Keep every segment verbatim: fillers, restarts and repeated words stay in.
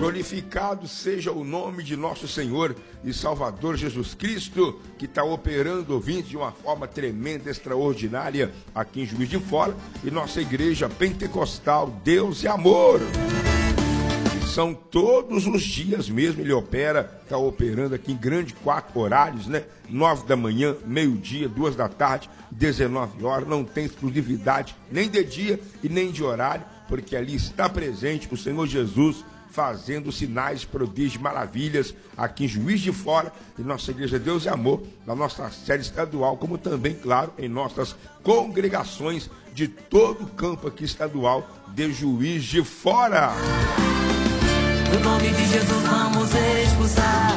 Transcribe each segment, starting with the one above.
Glorificado seja o nome de nosso Senhor e Salvador Jesus Cristo, que está operando, ouvintes, de uma forma tremenda, extraordinária aqui em Juiz de Fora, e nossa igreja pentecostal, Deus e Amor. São todos os dias mesmo, ele opera, está operando aqui em grande quatro horários, né? Nove da manhã, meio-dia, duas da tarde, dezenove horas, não tem exclusividade nem de dia e nem de horário, porque ali está presente o Senhor Jesus fazendo sinais, prodígios, maravilhas aqui em Juiz de Fora, em nossa igreja Deus e Amor, na nossa sede estadual, como também, claro, em nossas congregações de todo o campo aqui estadual de Juiz de Fora. No nome de Jesus vamos expulsar.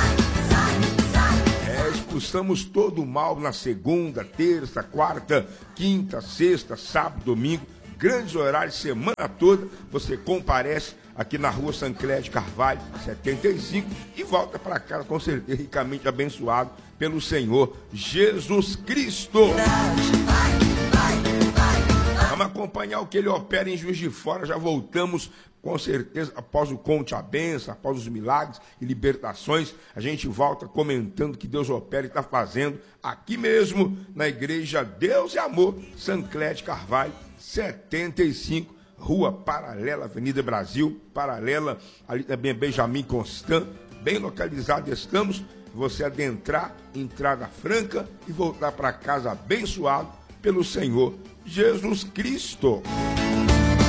É, expulsamos todo o mal na segunda, terça, quarta, quinta, sexta, sábado, domingo, grandes horários, semana toda. Você comparece aqui na rua Sancler de Carvalho, setenta e cinco, e volta para casa com certeza ricamente abençoado pelo Senhor Jesus Cristo. Vamos acompanhar o que ele opera em Juiz de Fora. Já voltamos com certeza após o Conte a Benção, após os milagres e libertações. A gente volta comentando que Deus opera e está fazendo aqui mesmo na igreja Deus e Amor, Sancler de Carvalho, setenta e cinco, Rua Paralela, Avenida Brasil, paralela ali também Benjamin Constant, bem localizado estamos. Você adentrar, entrada franca e voltar para casa abençoado pelo Senhor Jesus Cristo.